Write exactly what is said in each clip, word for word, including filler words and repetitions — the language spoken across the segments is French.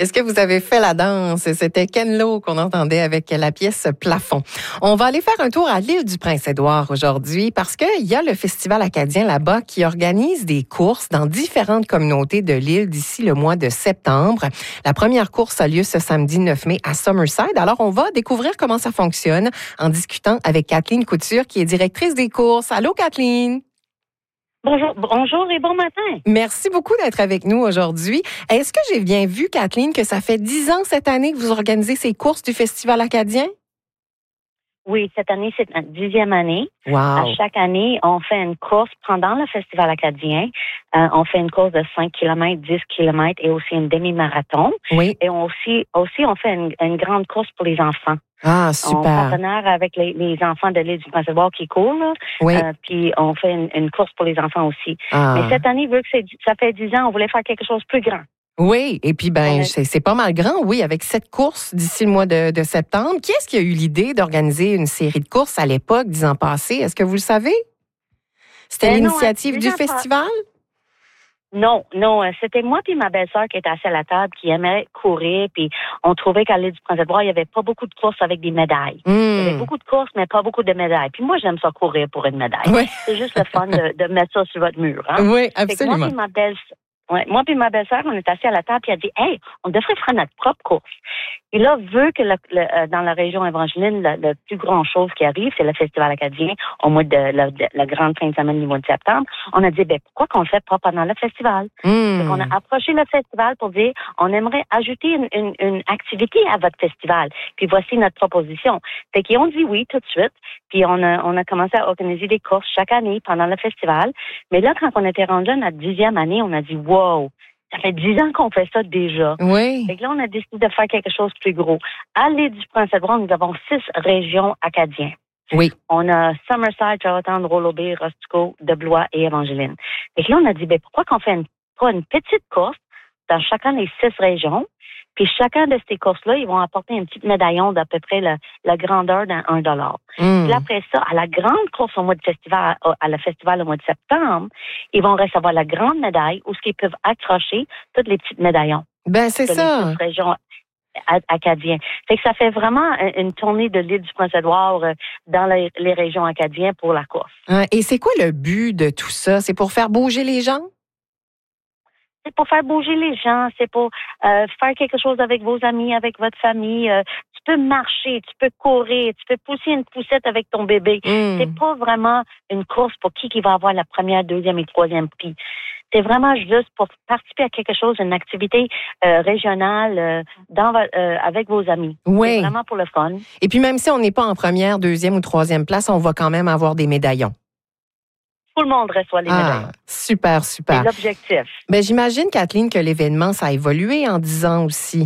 Est-ce que vous avez fait la danse? C'était Ken Lo qu'on entendait avec la pièce Plafond. On va aller faire un tour à l'île du Prince-Édouard aujourd'hui parce qu'il y a le Festival acadien là-bas qui organise des courses dans différentes communautés de l'île d'ici le mois de septembre. La première course a lieu ce samedi neuf mai à Summerside. Alors, on va découvrir comment ça fonctionne en discutant avec Kathleen Couture qui est directrice des courses. Allô, Kathleen? Bonjour, bonjour et bon matin. Merci beaucoup d'être avec nous aujourd'hui. Est-ce que j'ai bien vu, Kathleen, que ça fait dix ans cette année que vous organisez ces courses du Festival acadien? Oui, cette année, c'est notre dixième année. Wow. À chaque année, on fait une course pendant le Festival acadien. Euh, on fait une course de cinq kilomètres, dix kilomètres et aussi une demi-marathon. Oui. Et on aussi, aussi, on fait une, une grande course pour les enfants. Ah, super. On est partenaire avec les, les enfants de l'île du Prince-Édouard qui courent, là. Oui. Euh, puis on fait une, une course pour les enfants aussi. Ah. Mais cette année, vu que c'est, ça fait dix ans, on voulait faire quelque chose de plus grand. Oui, et puis ben Ouais. c'est, c'est pas mal grand, oui, avec cette course d'ici le mois de, de septembre. Qui est-ce qui a eu l'idée d'organiser une série de courses à l'époque, dix ans passés? Est-ce que vous le savez? C'était Euh, l'initiative non, du dix ans pas- festival? Non, non, euh, c'était moi puis ma belle-sœur qui était assise à la table, qui aimait courir, puis on trouvait qu'à l'île du Prince-Édouard, il y avait pas beaucoup de courses avec des médailles. Il y avait Hmm. beaucoup de courses, mais pas beaucoup de médailles. Puis moi, j'aime ça courir pour une médaille. Oui, C'est juste le fun de, de mettre ça sur votre mur, hein. oui, Fait que moi absolument. puis ma belle Ouais, moi puis ma belle-sœur, on est assis à la table, puis elle a dit, hey, on devrait faire notre propre course. Et là, vu que le, le, euh, dans la région évangeline, le, le plus grand chose qui arrive, c'est le Festival acadien au mois de la, de, la grande fin de semaine du mois de septembre, on a dit, ben pourquoi qu'on le fait pas pendant le festival? Hmm. Donc, on a approché le festival pour dire, on aimerait ajouter une, une, une activité à votre festival. Puis voici notre proposition. Fait qu'ils ont dit oui tout de suite. Puis on a, on a commencé à organiser des courses chaque année pendant le festival. Mais là, quand on était rendu à notre dixième année, on a dit, wow, ça fait dix ans qu'on fait ça déjà. Oui. Fait que là, on a décidé de faire quelque chose de plus gros. À l'île du Prince-Édouard, nous avons six régions acadiennes. Oui. On a Summerside, Charlottetown, Rollo Bay, Rustico, de Blois et Evangeline. Et là, on a dit, ben, pourquoi qu'on fait une, pas une petite course dans chacun des six régions, puis chacun de ces courses-là, ils vont apporter un petit médaillon d'à peu près la, la grandeur d'un un dollar. Hmm. Puis après ça, à la grande course au mois de festival, à la festival au mois de septembre, ils vont recevoir la grande médaille où ils peuvent accrocher tous les petits médaillons Ben, c'est de ça. les six régions acadiens. Fait que ça fait vraiment une tournée de l'île du Prince-Édouard euh, dans les, les régions acadiennes pour la course. Hein, et c'est quoi le but de tout ça? C'est pour faire bouger les gens? C'est pour faire bouger les gens, c'est pour euh, faire quelque chose avec vos amis, avec votre famille. Euh, tu peux marcher, tu peux courir, tu peux pousser une poussette avec ton bébé. Hmm. C'est pas vraiment une course pour qui qui va avoir la première, deuxième et troisième prix. C'est vraiment juste pour participer à quelque chose, une activité euh, régionale euh, dans, vo- euh, avec vos amis. Oui. C'est vraiment pour le fun. Et puis même si on n'est pas en première, deuxième ou troisième place, on va quand même avoir des médaillons. Tout le monde reçoit les Ah, médaillons. super, C'est super. l'objectif. Ben, j'imagine, Kathleen, que l'événement, ça a évolué en dix ans aussi.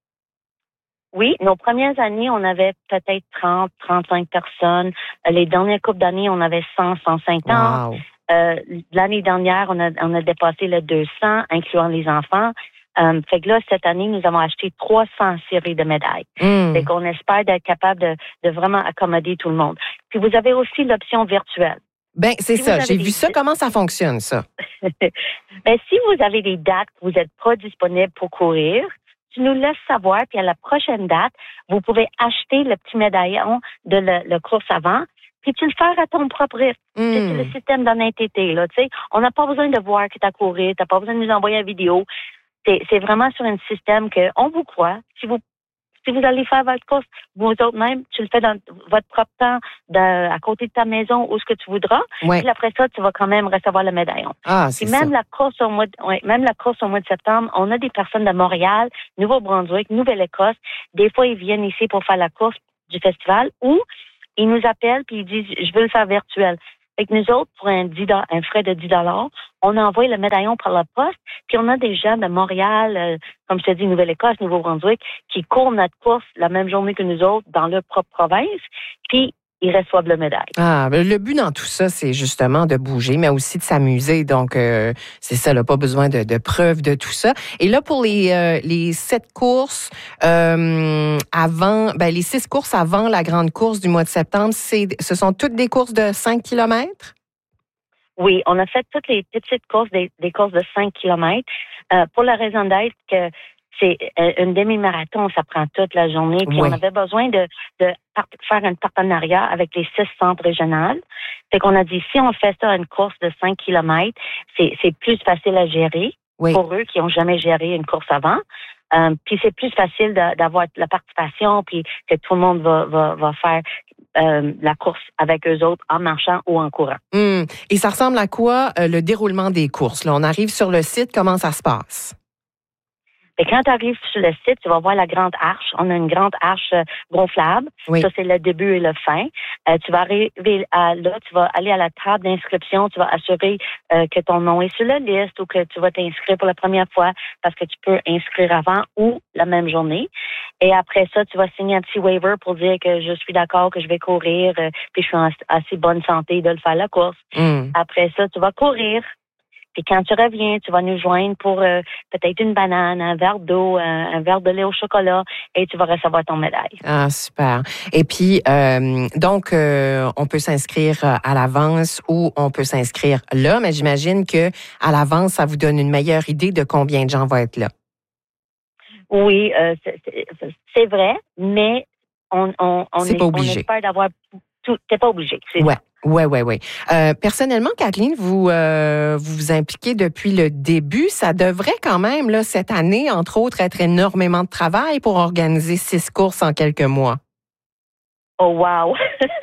Oui, nos premières années, on avait peut-être trente, trente-cinq personnes. Euh, Les dernières coupes d'années, on avait cent, cent cinquante. Wow. Euh, l'année dernière, on a, on a dépassé le deux cents, incluant les enfants. Euh, fait que là, cette année, nous avons acheté trois cents séries de médailles. Hmm. Fait qu'on espère d'être capable de, de vraiment accommoder tout le monde. Puis vous avez aussi l'option virtuelle. Ben, c'est Si vous ça. avez J'ai des- vu ça, comment ça fonctionne, ça. Ben, si vous avez des dates que vous n'êtes pas disponible pour courir, tu nous laisses savoir, puis à la prochaine date, vous pouvez acheter le petit médaillon de le, le course avant, puis tu le faire à ton propre rythme. C'est Hmm. le système d'honnêteté, là, tu sais. On n'a pas besoin de voir que tu as couru, tu n'as pas besoin de nous envoyer une vidéo. C'est, c'est vraiment sur un système qu'on vous croit. Si vous si vous allez faire votre course, vous autres même, tu le fais dans votre propre temps, de, à côté de ta maison, où ce que tu voudras. Ouais. Puis après ça, tu vas quand même recevoir le médaillon. Ah, c'est Puis ça. même la course au mois de, ouais, même la course au mois de septembre, on a des personnes de Montréal, Nouveau-Brunswick, Nouvelle-Écosse. Des fois, ils viennent ici pour faire la course du festival ou ils nous appellent puis ils disent je veux le faire virtuel. Fait que nous autres, pour un, dix dollars un frais de dix dollars, on envoie le médaillon par la poste, puis on a des gens de Montréal, euh, comme je te dis, Nouvelle-Écosse, Nouveau-Brunswick, qui courent notre course la même journée que nous autres dans leur propre province, puis ils reçoivent le médaille. Ah, ben, le but dans tout ça, c'est justement de bouger, mais aussi de s'amuser. Donc, euh, c'est ça, là, pas besoin de, de preuves de tout ça. Et là, pour les euh, les sept courses euh, avant, ben les six courses avant la grande course du mois de septembre, c'est, ce sont toutes des courses de cinq kilomètres? Oui, on a fait toutes les petites courses, des, des courses de cinq kilomètres, euh, pour la raison d'être que c'est euh, une demi-marathon, ça prend toute la journée. Puis oui. on avait besoin de, de part- faire un partenariat avec les six centres régionaux. Fait qu'on a dit, si on fait ça une course de cinq kilomètres, c'est, c'est plus facile à gérer oui. pour eux qui n'ont jamais géré une course avant. Euh, puis c'est plus facile de, d'avoir la participation, puis que tout le monde va, va, va faire euh, la course avec eux autres en marchant ou en courant. Hum. Et ça ressemble à quoi euh, le déroulement des courses? Là, on arrive sur le site, comment ça se passe? Et quand tu arrives sur le site, tu vas voir la grande arche. On a une grande arche euh, gonflable. Oui. Ça, c'est le début et le fin. Euh, tu vas arriver à, là, tu vas aller à la table d'inscription. Tu vas assurer euh, que ton nom est sur la liste ou que tu vas t'inscrire pour la première fois parce que tu peux inscrire avant ou la même journée. Et après ça, tu vas signer un petit waiver pour dire que je suis d'accord, que je vais courir, euh, puis je suis en assez bonne santé de le faire la course. Hum. Après ça, tu vas courir. Puis quand tu reviens, tu vas nous joindre pour euh, peut-être une banane, un verre d'eau, un, un verre de lait au chocolat et tu vas recevoir ton médaille. Ah, super. Et puis, euh, donc, euh, on peut s'inscrire à l'avance ou on peut s'inscrire là, mais j'imagine que à l'avance, ça vous donne une meilleure idée de combien de gens vont être là. Oui, euh, c'est, c'est, c'est vrai, mais on, on, on, C'est est, pas on obligé. espère d'avoir tout. T'es pas obligé. C'est Ouais. ça. Oui, oui, oui. Euh, personnellement, Kathleen, vous, euh, vous vous impliquez depuis le début. Ça devrait quand même, là, cette année, entre autres, être énormément de travail pour organiser six courses en quelques mois. Oh wow!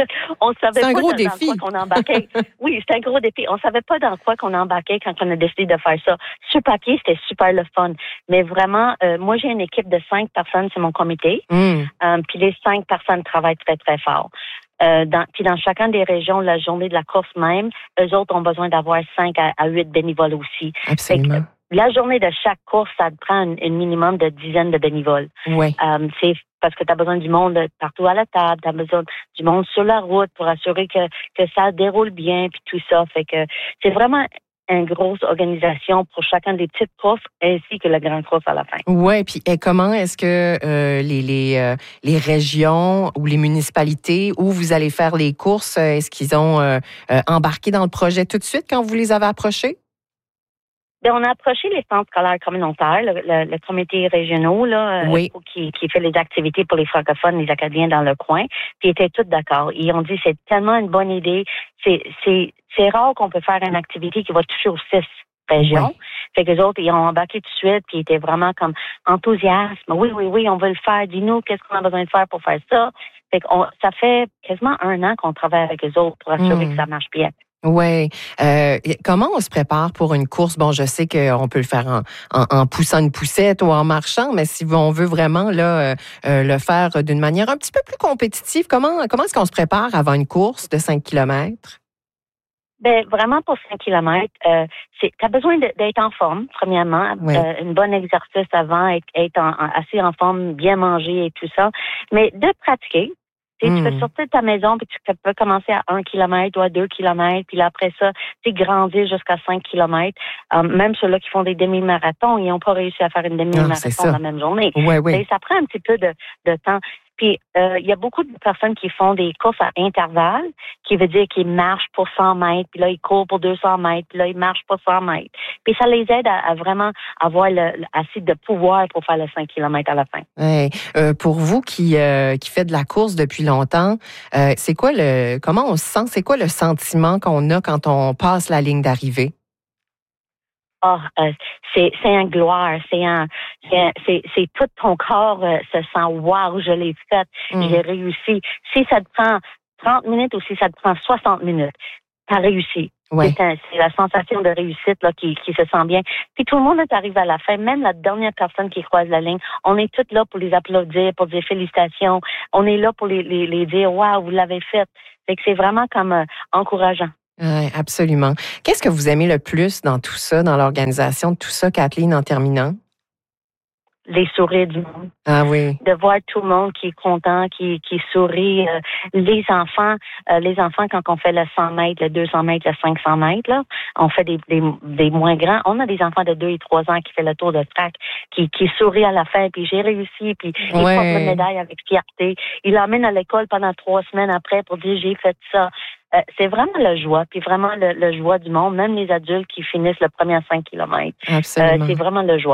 On savait C'est un pas gros dans, défi. dans quoi qu'on embarquait. Oui, c'est un gros défi. On savait pas dans quoi qu'on embarquait quand on a décidé de faire ça. Sur papier, c'était super le fun. Mais vraiment, euh, moi, j'ai une équipe de cinq personnes, c'est mon comité. Mm. Euh, puis les cinq personnes travaillent très, très fort. Euh, dans, puis dans chacun des régions, la journée de la course même, eux autres ont besoin d'avoir cinq à huit bénévoles aussi. Absolument. Fait que, la journée de chaque course, ça te prend un, un minimum de dizaines de bénévoles. Oui. Euh, c'est parce que tu as besoin du monde partout à la table, tu as besoin du monde sur la route pour assurer que, que ça déroule bien, puis tout ça. Fait que c'est vraiment une grosse organisation pour chacun des petites courses ainsi que la grande course à la fin. Oui, puis et comment est-ce que euh, les, les, euh, les régions ou les municipalités où vous allez faire les courses, est-ce qu'ils ont euh, euh, embarqué dans le projet tout de suite quand vous les avez approchés? Bien, on a approché les centres scolaires communautaires, le, le, le comité régional là, Oui. euh, qui, qui fait les activités pour les francophones, les Acadiens dans le coin, puis ils étaient tous d'accord. Ils ont dit c'est tellement une bonne idée. C'est, c'est, c'est rare qu'on peut faire une activité qui va toucher aux six régions. Oui. Fait que les autres, ils ont embarqué tout de suite, puis ils étaient vraiment comme enthousiastes. Oui, oui, oui, on veut le faire. Dis-nous qu'est-ce qu'on a besoin de faire pour faire ça. Fait qu'on, ça fait quasiment un an qu'on travaille avec les autres pour assurer Mm. que ça marche bien. Oui. Euh, comment on se prépare pour une course? Bon, je sais qu'on peut le faire en, en, en poussant une poussette ou en marchant, mais si on veut vraiment là, euh, le faire d'une manière un petit peu plus compétitive, comment, comment est-ce qu'on se prépare avant une course de cinq kilomètres? Ben vraiment pour cinq kilomètres, euh, c'est t'as besoin de, d'être en forme premièrement, Oui. euh, une bonne exercice avant, être, être en, en, assez en forme, bien manger et tout ça, mais de pratiquer. Tu sais, Mm. tu peux sortir de ta maison puis tu peux commencer à un kilomètre ou à deux kilomètres, puis là, après ça, tu sais, grandir jusqu'à cinq kilomètres. Euh, même ceux-là qui font des demi-marathons, ils n'ont pas réussi à faire une Ah, c'est demi-marathon ça. la même journée. Oui, oui. Tu sais, ça prend un petit peu de, de temps. Puis, euh, il y a beaucoup de personnes qui font des courses à intervalles, qui veut dire qu'ils marchent pour cent mètres, puis là, ils courent pour deux cents mètres, puis là, ils marchent pour cent mètres. Puis, ça les aide à, à vraiment avoir le, le- assez de pouvoir pour faire le cinq kilomètres à la fin. Ouais. Euh, pour vous qui, euh, qui faites de la course depuis longtemps, euh, c'est quoi le, comment on se sent? C'est quoi le sentiment qu'on a quand on passe la ligne d'arrivée? Ah, euh, c'est c'est un gloire, c'est un c'est un- c'est c'est tout ton corps euh, se sent wow, je l'ai fait, Mm. j'ai réussi. Si ça te prend trente minutes ou si ça te prend soixante minutes, t'as réussi. Ouais. C'est, un- c'est la sensation de réussite là qui qui se sent bien. Puis tout le monde est arrivé à la fin, même la dernière personne qui croise la ligne, on est toutes là pour les applaudir, pour dire félicitations. On est là pour les les, les dire wow, vous l'avez fait. Fait que c'est vraiment comme euh, encourageant. Ouais, absolument. Qu'est-ce que vous aimez le plus dans tout ça, dans l'organisation de tout ça, Kathleen, en terminant? Les sourires du monde. Ah oui. De voir tout le monde qui est content, qui, qui sourit. Euh, les enfants, euh, les enfants, quand on fait le cent mètres, le deux cents mètres, le cinq cents mètres, là, on fait des, des, des moins grands. On a des enfants de deux et trois ans qui fait le tour de track, qui, qui sourient à la fin, puis j'ai réussi, puis ils Ouais. portent la médaille avec fierté. Ils l'emmènent à l'école pendant trois semaines après pour dire j'ai fait ça. Euh, c'est vraiment la joie, puis vraiment le, le joie du monde, même les adultes qui finissent le premier cinq kilomètres. Absolument. Euh, c'est vraiment la joie.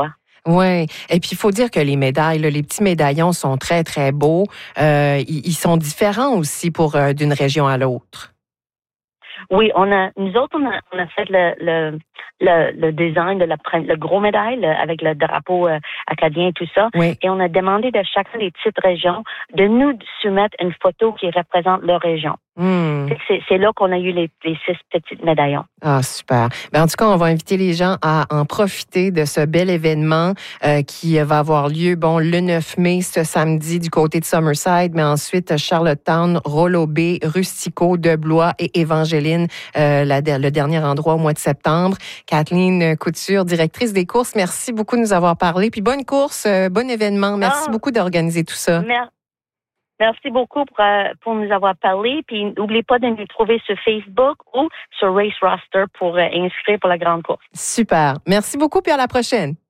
Oui. Et puis, il faut dire que les médailles, là, les petits médaillons sont très, très beaux. Euh, ils, ils sont différents aussi pour euh, d'une région à l'autre. Oui, on a, nous autres, on a, on a fait le, le, le, le design de la le gros médaille le, avec le drapeau euh, acadien et tout ça. Oui. Et on a demandé de chacune des petites régions de nous soumettre une photo qui représente leur région. Mmh. C'est, c'est là qu'on a eu les, les six petites médaillons. Ah, super. Ben, en tout cas, on va inviter les gens à en profiter de ce bel événement euh, qui va avoir lieu, bon, le neuf mai, ce samedi, du côté de Summerside, mais ensuite Charlottetown, Rollo Bay, Rustico, Deblois et Évangeline, euh, la, le dernier endroit au mois de septembre. Kathleen Couture, directrice des courses, merci beaucoup de nous avoir parlé. Puis bonne course, euh, bon événement. Merci ah, beaucoup d'organiser tout ça. Merci. Merci beaucoup pour, euh, pour nous avoir parlé. Puis n'oubliez pas de nous trouver sur Facebook ou sur Race Roster pour euh, inscrire pour la grande course. Super. Merci beaucoup, puis à la prochaine.